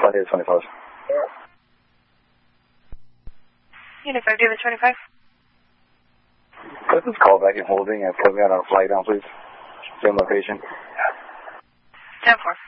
flight is 25. Unit 5, David 25. Could this call back in holding and put me on our flight down, please? Same location. 10-4.